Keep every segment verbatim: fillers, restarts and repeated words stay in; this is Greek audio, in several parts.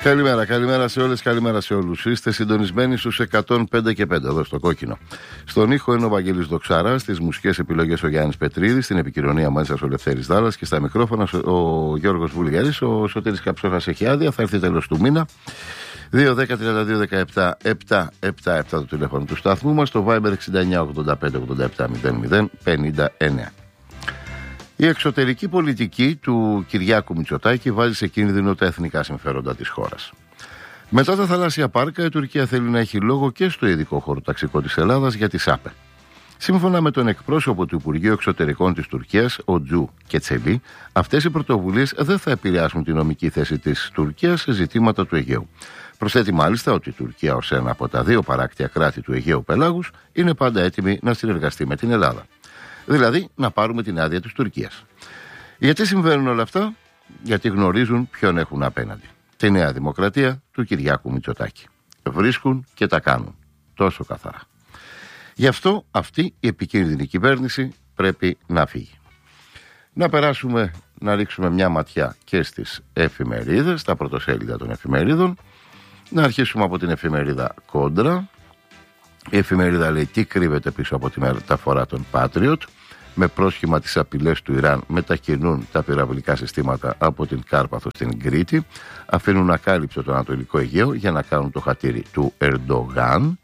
Καλημέρα, καλημέρα σε όλες, καλημέρα σε όλους. Είστε συντονισμένοι στους εκατόν πέντε και πέντε εδώ στο κόκκινο. Στον ήχο είναι ο Βαγγέλης Δοξαράς, στις μουσικές επιλογές ο Γιάννης Πετρίδης, στην επικοινωνία μαζί σας ο Λευθέρης Δάλλας και στα μικρόφωνα ο Γιώργος Βουλγαρής. Ο Σωτήρης Καψόχας έχει άδεια, θα έρθει τέλος του μήνα. δύο δέκα τριάντα δύο δεκαεπτά επτακόσια εβδομήντα επτά το τηλέφωνο του σταθμού μας, το Viber εξήντα εννιά ογδόντα πέντε ογδόντα επτά μηδέν μηδέν πενήντα εννέα. Η εξωτερική πολιτική του Κυριάκου Μητσοτάκη βάζει σε κίνδυνο τα εθνικά συμφέροντα της χώρας. Μετά τα θαλάσσια πάρκα, η Τουρκία θέλει να έχει λόγο και στο ειδικό χωροταξικό της Ελλάδας για τη ΣΑΠΕ. Σύμφωνα με τον εκπρόσωπο του Υπουργείου Εξωτερικών της Τουρκίας, ο Τζου Κετσελή, αυτές οι πρωτοβουλίες δεν θα επηρεάσουν τη νομική θέση της Τουρκίας σε ζητήματα του Αιγαίου. Προσθέτει μάλιστα ότι η Τουρκία, ως ένα από τα δύο παράκτια κράτη του Αιγαίου πελάγους, είναι πάντα έτοιμη να συνεργαστεί με την Ελλάδα. Δηλαδή να πάρουμε την άδεια της Τουρκίας. Γιατί συμβαίνουν όλα αυτά? Γιατί γνωρίζουν ποιον έχουν απέναντι. Τη Νέα Δημοκρατία του Κυριάκου Μητσοτάκη. Βρίσκουν και τα κάνουν. Τόσο καθαρά. Γι' αυτό αυτή η επικίνδυνη κυβέρνηση πρέπει να φύγει. Να περάσουμε να ρίξουμε μια ματιά και στις εφημερίδες, τα πρωτοσέλιδα των εφημερίδων. Να αρχίσουμε από την εφημερίδα Κόντρα. Η εφημερίδα λέει τι κρύβεται πίσω από τη μεταφορά των Patriot. Με πρόσχημα τις απειλές του Ιράν μετακινούν τα πυραυλικά συστήματα από την Κάρπαθο στην Κρήτη. Αφήνουν ακάλυψο το Ανατολικό Αιγαίο για να κάνουν το χατήρι του Ερντογάν.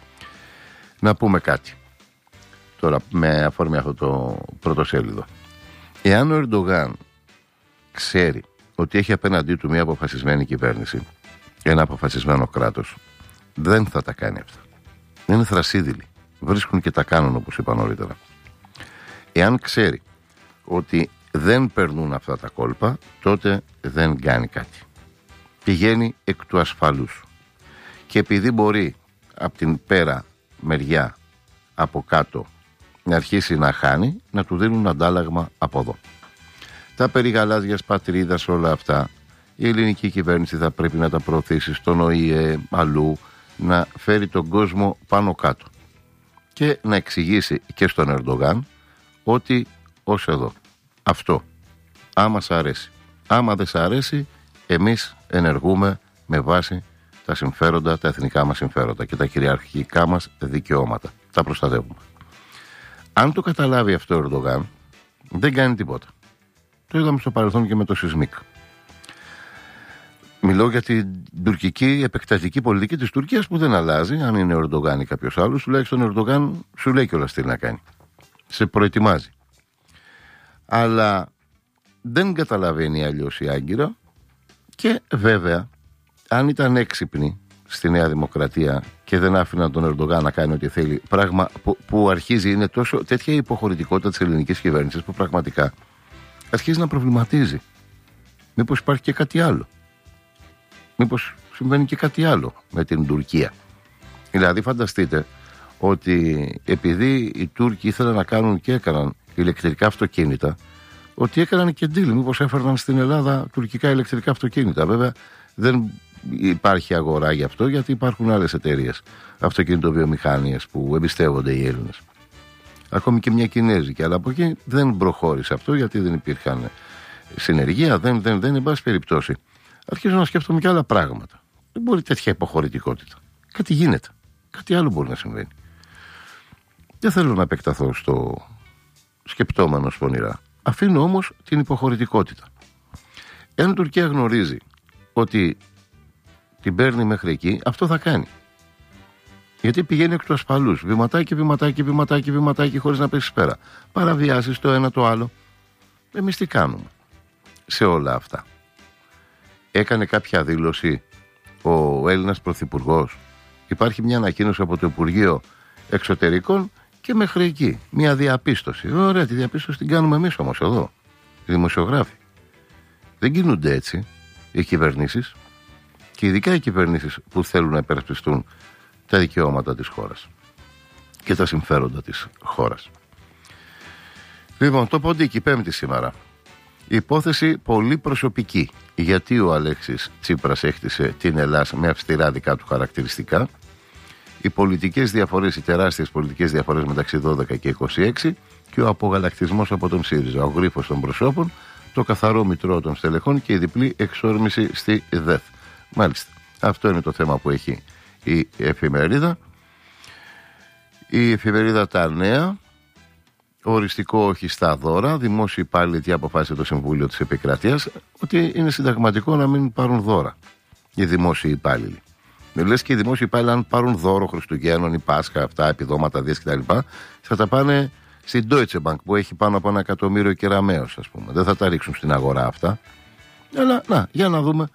Να πούμε κάτι τώρα με αφορμή αυτό το πρωτοσέλιδο. Εάν ο Ερντογάν ξέρει ότι έχει απέναντί του μια αποφασισμένη κυβέρνηση, ένα αποφασισμένο κράτος, δεν θα τα κάνει αυτά. Είναι θρασίδηλοι. Βρίσκουν και τα κάνουν, όπως είπα νωρίτερα. Εάν ξέρει ότι δεν περνούν αυτά τα κόλπα, τότε δεν κάνει κάτι. Πηγαίνει εκ του ασφαλούς. Και επειδή μπορεί από την πέρα μεριά, από κάτω, να αρχίσει να χάνει, να του δίνουν αντάλλαγμα από εδώ. Τα περί γαλάζιας πατρίδας, όλα αυτά, η ελληνική κυβέρνηση θα πρέπει να τα προωθήσει στον Ο Η Ε, αλλού, να φέρει τον κόσμο πάνω κάτω. Και να εξηγήσει και στον Ερντογάν ότι ως εδώ. Αυτό. Άμα σ' αρέσει. Άμα δεν σ' αρέσει, εμείς ενεργούμε με βάση τα συμφέροντα, τα εθνικά μας συμφέροντα και τα κυριαρχικά μας δικαιώματα. Τα προστατεύουμε. Αν το καταλάβει αυτό ο Ερντογάν, δεν κάνει τίποτα. Το είδαμε στο παρελθόν και με το Σισμίκ. Μιλώ για την τουρκική επεκτατική πολιτική της Τουρκίας που δεν αλλάζει. Αν είναι ο Ερντογάν ή κάποιος άλλος, τουλάχιστον ο Ερντογάν σου λέει κιόλας τι να κάνει. Σε προετοιμάζει. Αλλά δεν καταλαβαίνει αλλιώς η Άγκυρα και βέβαια αν ήταν έξυπνοι στη Νέα Δημοκρατία και δεν άφηναν τον Ερντογάν να κάνει ό,τι θέλει, πράγμα που, που αρχίζει είναι τόσο τέτοια υποχωρητικότητα της ελληνικής κυβέρνησης που πραγματικά αρχίζει να προβληματίζει. Μήπως υπάρχει και κάτι άλλο. Μήπως συμβαίνει και κάτι άλλο με την Τουρκία. Δηλαδή φανταστείτε ότι επειδή οι Τούρκοι ήθελαν να κάνουν και έκαναν ηλεκτρικά αυτοκίνητα, ότι έκαναν και deal, μήπως έφερναν στην Ελλάδα τουρκικά ηλεκτρικά αυτοκίνητα. Βέβαια δεν υπάρχει αγορά γι' αυτό, γιατί υπάρχουν άλλες εταιρείες αυτοκινητοβιομηχανίες που εμπιστεύονται οι Έλληνες. Ακόμη και μια κινέζικη, αλλά από εκεί δεν προχώρησε αυτό γιατί δεν υπήρχαν συνεργεία, δεν, δεν, δεν, εν πάση περιπτώσει. Αρχίζω να σκέφτομαι και άλλα πράγματα. Δεν μπορεί τέτοια υποχωρητικότητα. Κάτι γίνεται. Κάτι άλλο μπορεί να συμβαίνει. Δεν θέλω να επεκταθώ στο σκεπτόμενο σπονηρά. Αφήνω όμως την υποχωρητικότητα. Εάν η Τουρκία γνωρίζει ότι την παίρνει μέχρι εκεί, αυτό θα κάνει. Γιατί πηγαίνει εκ του ασφαλούς. Βηματάκι, βηματάκι, βηματάκι, βηματάκι, χωρίς να πέσει πέρα. Παραβιάσεις το ένα το άλλο. Εμείς τι κάνουμε σε όλα αυτά? Έκανε κάποια δήλωση ο Έλληνας Πρωθυπουργός? Υπάρχει μια ανακοίνωση από το Υπουργείο Εξωτερικών και μέχρι εκεί. Μια διαπίστωση. Ωραία, τη διαπίστωση την κάνουμε εμείς όμως εδώ. Οι δημοσιογράφοι. Δεν κινούνται έτσι οι κυβερνήσεις και ειδικά οι κυβερνήσεις που θέλουν να υπερασπιστούν τα δικαιώματα της χώρας και τα συμφέροντα της χώρας. Λοιπόν, το ποντίκι, Πέμπτη σήμερα. Υπόθεση πολύ προσωπική. Γιατί ο Αλέξης Τσίπρας έχτισε την Ελλάδα με αυστηρά δικά του χαρακτηριστικά. Οι πολιτικές διαφορές, οι τεράστιες πολιτικές διαφορές μεταξύ δώδεκα και είκοσι έξι και ο απογαλακτισμός από τον ΣΥΡΙΖΑ, ο γρίφος των προσώπων, το καθαρό μητρό των στελεχών και η διπλή εξόρμηση στη ΔΕΘ. Μάλιστα. Αυτό είναι το θέμα που έχει η εφημερίδα. Η εφημερίδα Τα Νέα. Οριστικό όχι στα δώρα. Δημόσιοι υπάλληλοι, τι αποφάσισε το Συμβούλιο της Επικρατείας, ότι είναι συνταγματικό να μην πάρουν δώρα οι δημόσιοι υπάλληλοι. Με λες και οι δημόσιοι υπάλληλοι, αν πάρουν δώρο Χριστουγέννων ή Πάσχα, αυτά, επιδόματα, δίες κτλ., θα τα πάνε στην Deutsche Bank που έχει πάνω από ένα εκατομμύριο κεραμαίος, ας πούμε. Δεν θα τα ρίξουν στην αγορά αυτά. Αλλά να, για να δούμε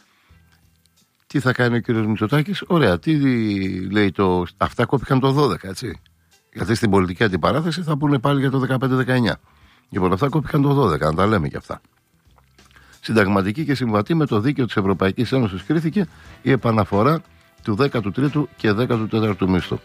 τι θα κάνει ο κύριος Μητσοτάκης. Ωραία, τι λέει το. Αυτά κόπηκαν το δώδεκα, έτσι. Γιατί στην πολιτική αντιπαράθεση θα πούνε πάλι για το δεκαπέντε δεκαεννιά. Λοιπόν, αυτά κόπηκαν το δώδεκα, να τα λέμε και αυτά. Συνταγματική και συμβατή με το δίκαιο της Ευρωπαϊκής Ένωσης κρίθηκε η επαναφορά του δέκατου τρίτου και δέκατου τέταρτου μισθού.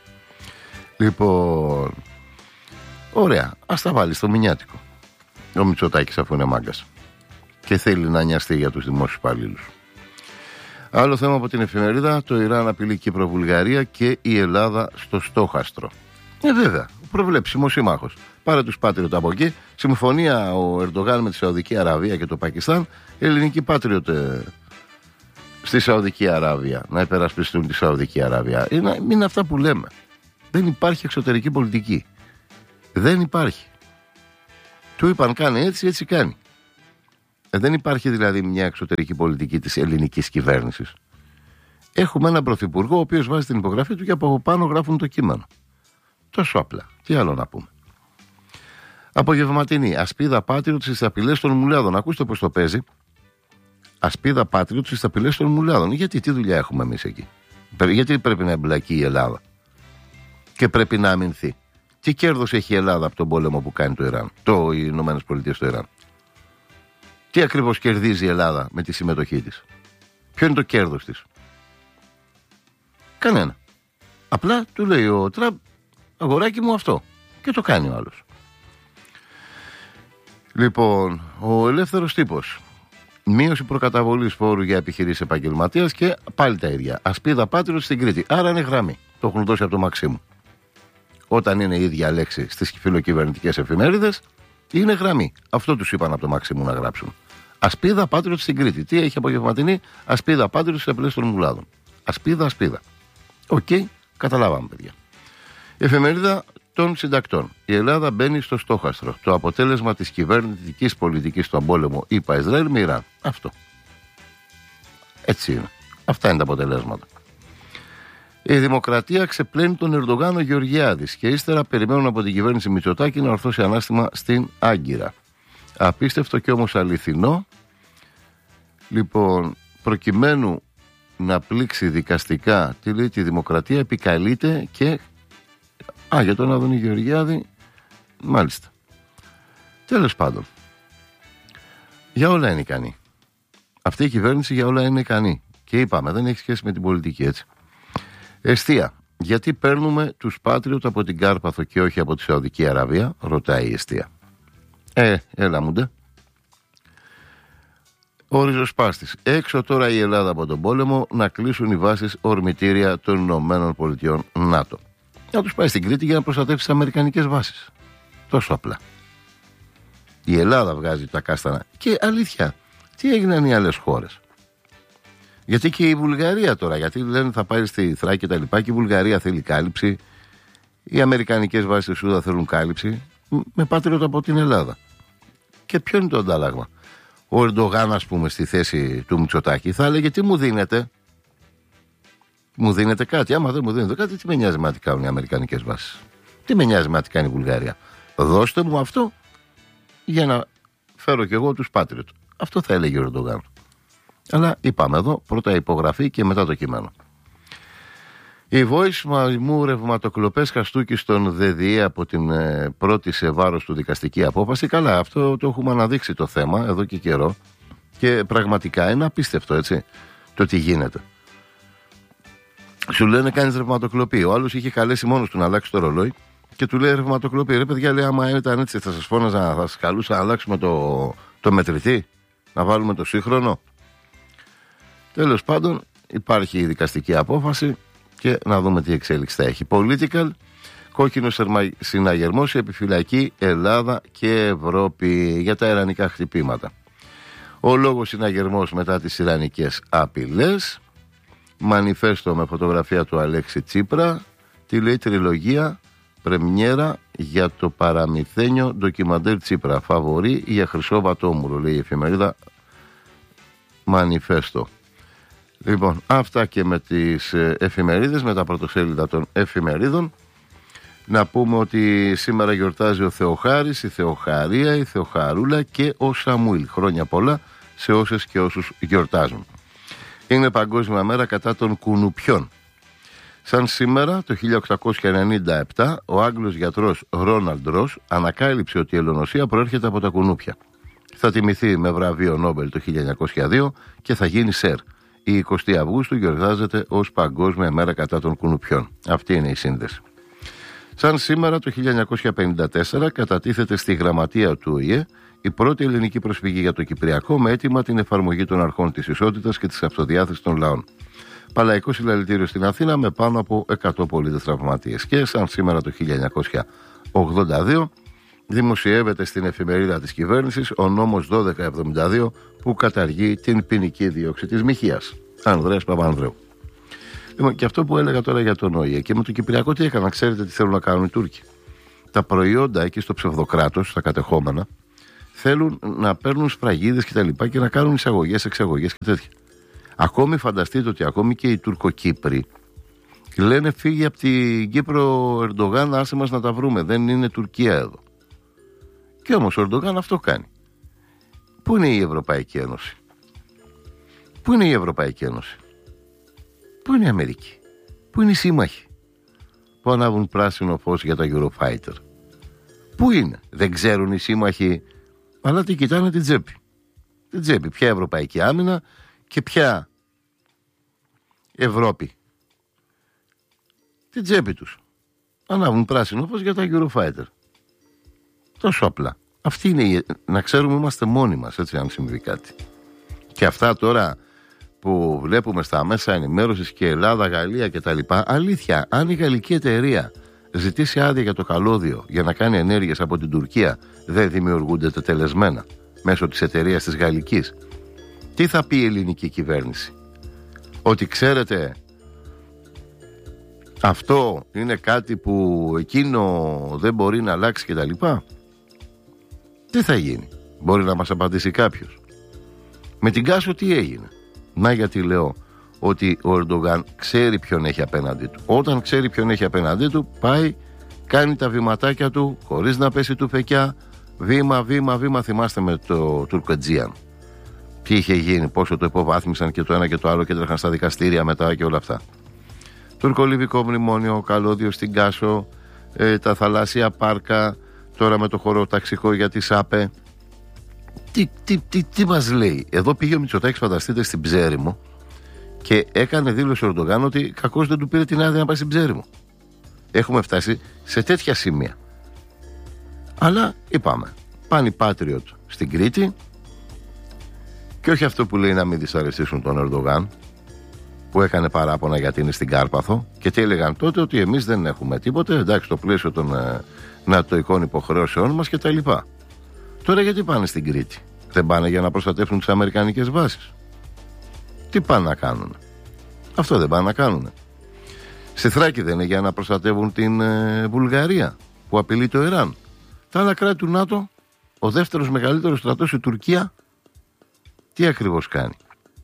Λοιπόν, ωραία, ας τα βάλει στο μηνιάτικο ο Μητσοτάκης, αφού είναι μάγκας και θέλει να νοιαστεί για τους δημόσιους υπαλλήλους. Άλλο θέμα από την εφημερίδα: το Ιράν απειλεί Κύπρο-Βουλγαρία και η Ελλάδα στο στόχαστρο. Ε, βέβαια, προβλέψιμο σύμμαχος. Πάρε τους Patriot από εκεί. Συμφωνία ο Ερντογάν με τη Σαουδική Αραβία και το Πακιστάν. Ελληνικοί Patriot ε, στη Σαουδική Αραβία. Να υπερασπιστούν τη Σαουδική Αραβία. Είναι, είναι αυτά που λέμε. Δεν υπάρχει εξωτερική πολιτική. Δεν υπάρχει. Του είπαν κάνει έτσι, έτσι κάνει. Ε, δεν υπάρχει δηλαδή μια εξωτερική πολιτική της ελληνικής κυβέρνησης. Έχουμε έναν πρωθυπουργό ο οποίος βάζει την υπογραφή του και από πάνω γράφουν το κείμενο. Τόσο απλά. Τι άλλο να πούμε. Απογευματινή. Ασπίδα Patriot στις απειλές των μουλάδων. Ακούστε πώς το παίζει. Ασπίδα Patriot στις απειλές των μουλάδων. Γιατί, τι δουλειά έχουμε εμείς εκεί. Γιατί πρέπει να εμπλακεί η Ελλάδα και πρέπει να αμυνθεί. Τι κέρδος έχει η Ελλάδα από τον πόλεμο που κάνει το Ιράν, το Ηνωμένες Πολιτείες στο Ιράν. Τι ακριβώς κερδίζει η Ελλάδα με τη συμμετοχή της. Ποιο είναι το κέρδος της. Κανένα. Απλά του λέει ο Τραμπ, αγοράκι μου αυτό. Και το κάνει ο άλλος. Λοιπόν, ο ελεύθερος τύπος. Μείωση προκαταβολής φόρου για επιχειρήσεις επαγγελματίας και πάλι τα ίδια. Ασπίδα Patriot στην Κρήτη. Άρα είναι γραμμή. Το έχουν δώσει από το Μαξίμου. Όταν είναι η ίδια λέξη στις φιλοκυβερνητικές εφημερίδες, είναι γραμμή. Αυτό τους είπαν από το Μαξίμου να γράψουν. Ασπίδα Patriot στην Κρήτη. Τι έχει απογευματινή? Ασπίδα Patriot στις απειλές των μουλάδων. Ασπίδα, ασπίδα. Οκ, okay, καταλάβαμε, παιδιά. Εφημερίδα των συντακτών. Η Ελλάδα μπαίνει στο στόχαστρο. Το αποτέλεσμα της κυβερνητικής πολιτικής στον πόλεμο ΗΠΑ Ισραήλ με Ιράν. Αυτό. Έτσι είναι. Αυτά είναι τα αποτελέσματα. Η Δημοκρατία ξεπλένει τον Ερντογάν ο Γεωργιάδης και ύστερα περιμένουν από την κυβέρνηση Μητσοτάκη να ορθώσει ανάστημα στην Άγκυρα. Απίστευτο και όμως αληθινό. Λοιπόν, προκειμένου να πλήξει δικαστικά, τι λέει, τη Δημοκρατία, επικαλείται και Α, για τον Άδωνη Γεωργιάδη, μάλιστα. Τέλος πάντων, για όλα είναι ικανή. Αυτή η κυβέρνηση για όλα είναι ικανή. Και είπαμε, δεν έχει σχέση με την πολιτική, έτσι. Εστία. Γιατί παίρνουμε τους Patriot από την Κάρπαθο και όχι από τη Σαουδική Αραβία, ρωτάει η Εστία. Ε, έλα μου ντε. Ο ριζοσπάστης. Έξω τώρα η Ελλάδα από τον πόλεμο, να κλείσουν οι βάσεις ορμητήρια των Ηνωμένων Πολιτειών ΝΑΤΟ. Να τους πάει στην Κρήτη για να προστατεύσει τις αμερικανικές βάσεις. Τόσο απλά. Η Ελλάδα βγάζει τα κάστανα. Και αλήθεια, τι έγιναν οι άλλες χώρες. Γιατί και η Βουλγαρία τώρα, γιατί λένε θα πάει στη Θράκη και τα λοιπά, και η Βουλγαρία θέλει κάλυψη. Οι αμερικανικές βάσεις της Σούδα θέλουν κάλυψη. Με Patriot από την Ελλάδα. Και ποιο είναι το αντάλλαγμα. Ο Ερντογάν, ας πούμε, στη θέση του Μητσοτάκη θα έλεγε τι μου δίνετε. Μου δίνετε κάτι. Άμα δεν μου δίνετε κάτι, τι με νοιάζει με τι κάνουν οι αμερικανικές βάσεις. Τι με νοιάζει με τι κάνει η Βουλγαρία. Δώστε μου αυτό για να φέρω κι εγώ τους Patriot. Αυτό θα έλεγε ο Ερντογάν. Αλλά είπαμε εδώ, πρώτα υπογραφή και μετά το κείμενο. Η Voice μου ρευματοκλοπές χαστούκι στον ΔΔΕ από την ε, πρώτη σε βάρος του δικαστική απόφαση. Καλά, αυτό το έχουμε αναδείξει το θέμα εδώ και καιρό. Και πραγματικά είναι απίστευτο, έτσι, το τι γίνεται. Σου λένε κάνεις ρευματοκλοπή. Ο άλλος είχε καλέσει μόνος του να αλλάξει το ρολόι και του λέει ρευματοκλοπή. Ρε παιδιά, λέει, άμα ήταν έτσι, θα σας φώναζα, θα σας καλούσα να αλλάξουμε το, το μετρητή, να βάλουμε το σύγχρονο. Τέλος πάντων, υπάρχει η δικαστική απόφαση και να δούμε τι εξέλιξη θα έχει. Political, κόκκινος συναγερμός, επιφυλακή Ελλάδα και Ευρώπη για τα ιρανικά χτυπήματα. Ο λόγος συναγερμός μετά τις ιρανικές απειλές. Μανιφέστο με φωτογραφία του Αλέξη Τσίπρα. Τι λέει? Τριλογία πρεμιέρα για το παραμυθένιο ντοκιμαντέρ Τσίπρα. Φαβορί για Χρυσό Βατόμουρο, λέει η εφημερίδα Μανιφέστο. Λοιπόν, αυτά και με τις εφημερίδες, με τα πρωτοσέλιδα των εφημερίδων. Να πούμε ότι σήμερα γιορτάζει ο Θεοχάρης, η Θεοχαρία, η Θεοχαρούλα και ο Σαμουήλ. Χρόνια πολλά σε όσες και όσους γιορτάζουν. Είναι Παγκόσμια Μέρα κατά των κουνουπιών. Σαν σήμερα το χίλια οκτακόσια ενενήντα επτά ο Άγγλος γιατρός Ρόναλντ Ρος ανακάλυψε ότι η ελονοσία προέρχεται από τα κουνούπια. Θα τιμηθεί με βραβείο Νόμπελ το χίλια εννιακόσια δύο και θα γίνει σερ. Η εικοστή Αυγούστου γιορτάζεται ως Παγκόσμια Μέρα κατά των κουνουπιών. Αυτή είναι η σύνδεση. Σαν σήμερα το χίλια εννιακόσια πενήντα τέσσερα κατατίθεται στη γραμματεία του Ο Η Ε η πρώτη ελληνική προσφυγή για το Κυπριακό με αίτημα την εφαρμογή των αρχών της ισότητας και της αυτοδιάθεσης των λαών. Παλαϊκό συλλαλητήριο στην Αθήνα με πάνω από εκατό πολίτες τραυματίες. Και σαν σήμερα το χίλια εννιακόσια ογδόντα δύο δημοσιεύεται στην εφημερίδα της κυβέρνησης ο νόμος δώδεκα εβδομήντα δύο που καταργεί την ποινική δίωξη της μοιχείας. Ανδρέας Παπανδρέου. Λοιπόν, και αυτό που έλεγα τώρα για τον Ο Η Ε και με το Κυπριακό τι έκαναν? Ξέρετε τι θέλουν να κάνουν οι Τούρκοι? Τα προϊόντα εκεί στο ψευδοκράτος, στα κατεχόμενα, θέλουν να παίρνουν σφραγίδες και τα λοιπά και να κάνουν εισαγωγές, εξαγωγές και τέτοια. Ακόμη φανταστείτε ότι ακόμη και οι Τουρκοκύπροι λένε φύγει από την Κύπρο Ερντογάν, άσε μας να τα βρούμε, δεν είναι Τουρκία εδώ. Και όμως ο Ερντογάν αυτό κάνει. Πού είναι η Ευρωπαϊκή Ένωση? Πού είναι η Ευρωπαϊκή Ένωση? Πού είναι η Αμερική? Πού είναι οι σύμμαχοι που ανάβουν πράσινο φως για τα Eurofighter? Πού είναι? Δεν ξέρουν οι σύμμαχοι, αλλά τι κοιτάνε? Την τσέπη. Την τσέπη. Ποια Ευρωπαϊκή Άμυνα και ποια Ευρώπη? Την τσέπη τους. Ανάβουν πράσινο φως για τα Eurofighter. Τόσο απλά. Αυτή είναι η... Να ξέρουμε είμαστε μόνοι μας, έτσι, αν συμβεί κάτι. Και αυτά τώρα που βλέπουμε στα μέσα ενημέρωσης και Ελλάδα, Γαλλία και τα λοιπά, αλήθεια, αν η γαλλική εταιρεία ζητήσει άδεια για το καλώδιο για να κάνει ενέργειες από την Τουρκία, δεν δημιουργούνται τετελεσμένα μέσω της εταιρείας της γαλλικής? Τι θα πει η ελληνική κυβέρνηση? Ότι ξέρετε, αυτό είναι κάτι που εκείνο δεν μπορεί να αλλάξει και τα λοιπά? Τι θα γίνει? Μπορεί να μας απαντήσει κάποιος? Με την Κάσο τι έγινε? Να γιατί λέω ότι ο Ερντογάν ξέρει ποιον έχει απέναντί του. Όταν ξέρει ποιον έχει απέναντί του, πάει, κάνει τα βηματάκια του χωρίς να πέσει του φεκιά. Βήμα, βήμα, βήμα. Θυμάστε με το Τουρκοτζίαν τι είχε γίνει, πόσο το υποβάθμισαν και το ένα και το άλλο και τρέχαν στα δικαστήρια μετά και όλα αυτά. Τουρκολιβικό μνημόνιο, καλώδιο στην Κάσο, ε, τα θαλάσσια πάρκα, τώρα με το χωροταξικό για τη ΣΑΠΕ. Τι, τι, τι, τι μας λέει? Εδώ πήγε ο Μητσοτάκης, φανταστείτε, στην Ψέριμο και έκανε δήλωση ο Ερντογάν ότι κακώς δεν του πήρε την άδεια να πάει στην Ψέριμο. Έχουμε φτάσει σε τέτοια σημεία. Αλλά είπαμε, πάνε οι Patriot στην Κρήτη και όχι αυτό που λέει να μην δυσαρεστήσουν τον Ερντογάν που έκανε παράπονα γιατί είναι στην Κάρπαθο και τι έλεγαν τότε? Ότι εμείς δεν έχουμε τίποτε, εντάξει, στο πλαίσιο των ε, νατοικών υποχρεώσεών μας και τα λοιπά. Τώρα γιατί πάνε στην Κρήτη? Δεν πάνε για να προστατεύσουν τις αμερικανικές βάσεις? Τι πάνε να κάνουν? Αυτό δεν πάνε να κάνουν? Στη Θράκη δεν είναι για να προστατεύουν την ε, Βουλγαρία που απειλεί το Ιράν? Τα άλλα κράτη του ΝΑΤΟ, ο δεύτερος μεγαλύτερος στρατός, η Τουρκία, τι ακριβώς κάνει?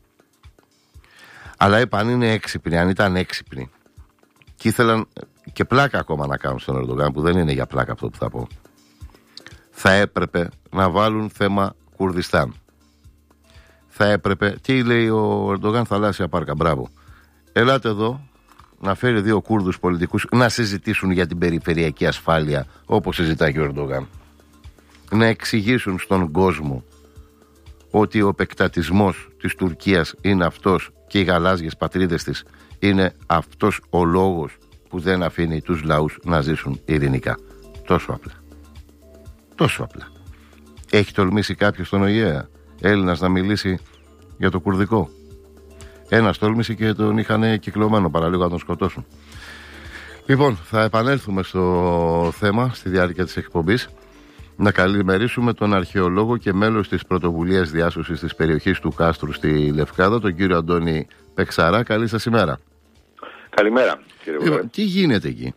Αλλά είπαν είναι έξυπνοι, αν ήταν έξυπνοι και ήθελαν και πλάκα ακόμα να κάνουν στον Ερντογάν, που δεν είναι για πλάκα αυτό που θα πω, θα έπρεπε να βάλουν θέμα Κουρδιστάν. Θα έπρεπε, τι λέει ο Ερντογάν? Θαλάσσια πάρκα, μπράβο. Ελάτε εδώ να φέρει δύο Κούρδους πολιτικούς να συζητήσουν για την περιφερειακή ασφάλεια όπως συζητάει και ο Ερντογάν. Να εξηγήσουν στον κόσμο ότι ο επεκτατισμός της Τουρκίας είναι αυτός και οι γαλάζιες πατρίδες της είναι αυτός ο λόγος που δεν αφήνει τους λαούς να ζήσουν ειρηνικά. Τόσο απλά. Τόσο απλά. Έχει τολμήσει κάποιος στον Ο Η Ε, Έλληνας, να μιλήσει για το κουρδικό? Ένας τόλμησε και τον είχαν κυκλωμένο παραλίγο να τον σκοτώσουν. Λοιπόν, θα επανέλθουμε στο θέμα στη διάρκεια της εκπομπής. Να καλημερίσουμε τον αρχαιολόγο και μέλος της πρωτοβουλίας διάσωσης της περιοχής του Κάστρου στη Λευκάδα, τον κύριο Αντώνη Πεξαρά. Καλή σας ημέρα. Καλημέρα, κύριε Βουλευτή. Τι γίνεται εκεί?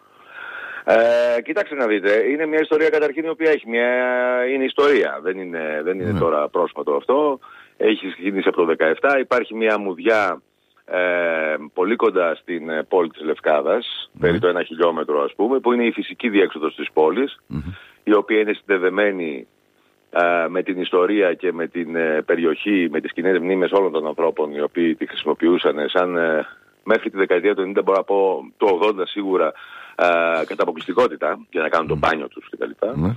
Ε, κοιτάξτε να δείτε, είναι μια ιστορία καταρχήν η οποία έχει μια... είναι ιστορία, δεν είναι, δεν είναι ναι. τώρα πρόσφατο αυτό. Έχει ξεκινήσει από το δεκαεπτά, υπάρχει μια αμμουδιά ε, πολύ κοντά στην πόλη της Λευκάδας, ναι. περί το ένα χιλιόμετρο ας πούμε, που είναι η φυσική διέξοδος της πόλης, mm-hmm. η οποία είναι συνδεδεμένη ε, με την ιστορία και με την ε, περιοχή, με τις κοινές μνήμες όλων των ανθρώπων οι οποίοι τη χρησιμοποιούσαν σαν ε, μέχρι τη δεκαετία του ενενήντα, μπορώ να πω το ογδόντα σίγουρα, ε, κατά αποκλειστικότητα για να κάνουν mm. το μπάνιο τους κτλ. Mm.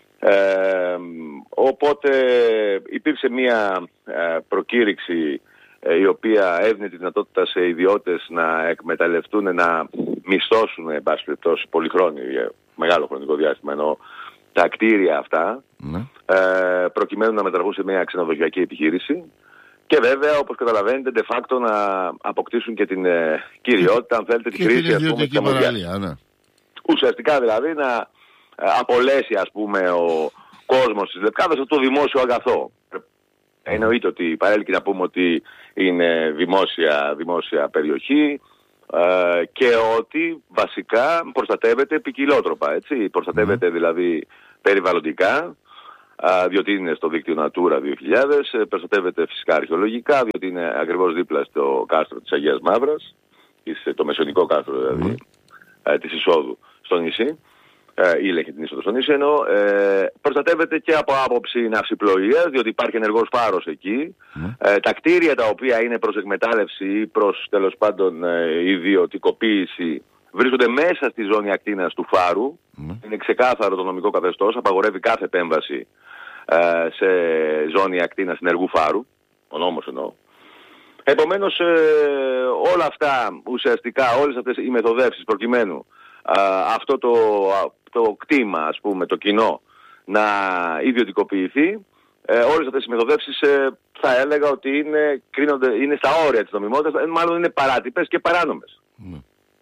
Ε, οπότε υπήρξε μια ε, προκήρυξη ε, η οποία έδινε τη δυνατότητα σε ιδιώτες να εκμεταλλευτούν, να μισθώσουν εν πάση περιπτώσει πολυχρόνιο για μεγάλο χρονικό διάστημα, ενώ τα κτίρια αυτά mm. ε, προκειμένου να μετατραπούν σε μια ξενοδοχειακή επιχείρηση. Και βέβαια, όπως καταλαβαίνετε, de facto να αποκτήσουν και την ε, κυριότητα, αν θέλετε, τη χρήση, ας πούμε, της αμμουδιάς. Ναι. Ουσιαστικά δηλαδή να ε, απολέσει, ας πούμε, ο κόσμος της Λευκάδας αυτό το δημόσιο αγαθό. Mm. Εννοείται ότι παρέλκει να πούμε ότι είναι δημόσια, δημόσια περιοχή ε, και ότι βασικά προστατεύεται ποικιλότροπα, έτσι. Προστατεύεται mm. δηλαδή περιβαλλοντικά, διότι είναι στο δίκτυο Natura δύο χιλιάδες, προστατεύεται φυσικά αρχαιολογικά, διότι είναι ακριβώς δίπλα στο κάστρο της Αγίας Μαύρας, το μεσαιωνικό κάστρο δηλαδή, mm. της εισόδου στο νησί, ή λέγεται την είσοδο στο νησί, ενώ ε, προστατεύεται και από άποψη ναυσιπλοείας, διότι υπάρχει ενεργός φάρος εκεί. Mm. Ε, τα κτίρια τα οποία είναι προς εκμετάλλευση ή προς τέλος πάντων ε, ιδιωτικοποίηση βρίσκονται μέσα στη ζώνη ακτίνας του φάρου. Mm. Είναι ξεκάθαρο το νομικό καθεστώς, απαγορεύει κάθε επέμβαση ε, σε ζώνη ακτίνας ενεργού φάρου, ο νόμος εννοώ. Επομένως ε, όλα αυτά ουσιαστικά, όλες αυτές οι μεθοδεύσεις προκειμένου ε, αυτό το, το κτήμα, ας πούμε, το κοινό να ιδιωτικοποιηθεί, ε, όλες αυτές οι μεθοδεύσεις ε, θα έλεγα ότι είναι, κρίνονται, είναι στα όρια της νομιμότητας, μάλλον είναι παράτυπες και παράνομες. Mm.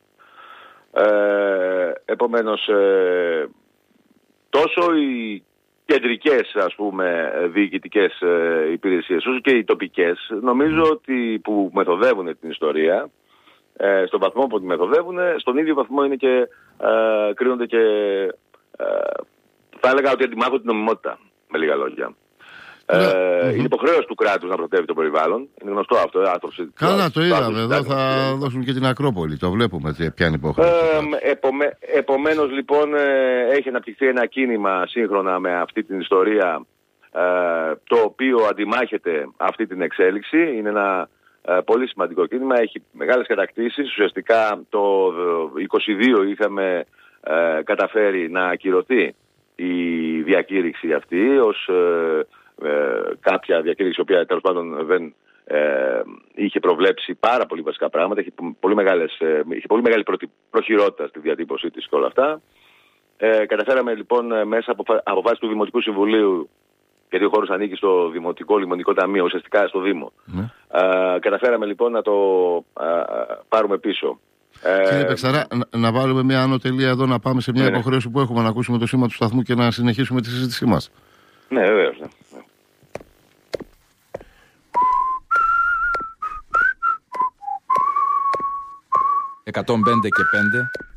Ε, επομένως ε, τόσο οι κεντρικές, ας πούμε, διοικητικές ε, υπηρεσίες όσο και οι τοπικές νομίζω ότι που μεθοδεύουν την ιστορία ε, στον βαθμό που τη μεθοδεύουν, στον ίδιο βαθμό είναι και ε, κρίνονται και ε, θα έλεγα ότι αντιμάχουν την νομιμότητα, με λίγα λόγια. Ε, mm-hmm. Είναι υποχρέωση του κράτους να προστατεύει το περιβάλλον. Είναι γνωστό αυτό. Άθρωψη, Καλά, το είδαμε. Εδώ θα δώσουν και την Ακρόπολη. Το βλέπουμε ποια είναι η υποχρέωση. Ε, επομέ, επομένως, λοιπόν, ε, έχει αναπτυχθεί ένα κίνημα σύγχρονα με αυτή την ιστορία, ε, το οποίο αντιμάχεται αυτή την εξέλιξη. Είναι ένα ε, πολύ σημαντικό κίνημα. Έχει μεγάλες κατακτήσεις. Ουσιαστικά το είκοσι δύο είχαμε ε, καταφέρει να ακυρωθεί η διακήρυξη αυτή ως ε, Ε, κάποια διακήρυξη η οποία τέλος πάντων δεν ε, είχε προβλέψει πάρα πολύ βασικά πράγματα, είχε πολύ, μεγάλες, ε, είχε πολύ μεγάλη προ, προχειρότητα στη διατύπωσή της και όλα αυτά. Ε, καταφέραμε λοιπόν μέσα από αποφάσεις του Δημοτικού Συμβουλίου, γιατί ο χώρος ανήκει στο Δημοτικό Λιμονικό Ταμείο, ουσιαστικά στο Δήμο. Mm. Ε, καταφέραμε λοιπόν να το ε, πάρουμε πίσω. Κύριε Πεξαρά, να, να βάλουμε μια ανωτελεία εδώ, να πάμε σε μια ναι, υποχρέωση που έχουμε, να ακούσουμε το σήμα του σταθμού και να συνεχίσουμε τη συζήτησή μας. Ναι, βεβαίως. Ναι. εκατόν πέντε και πέντε